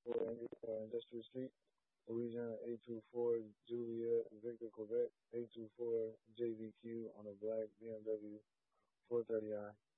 Industrial Street, Louisiana 824 Juliet Victor Quebec 824 JVQ on a black BMW 430i.